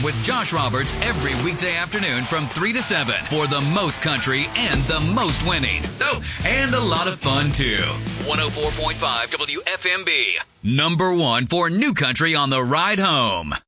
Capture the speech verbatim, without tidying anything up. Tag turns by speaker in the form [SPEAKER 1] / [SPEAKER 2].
[SPEAKER 1] with Josh Roberts every weekday afternoon from three to seven for the most country and the most winning. Oh, and a lot of fun, too. one oh four point five W F M B. Number one for new country on the ride home.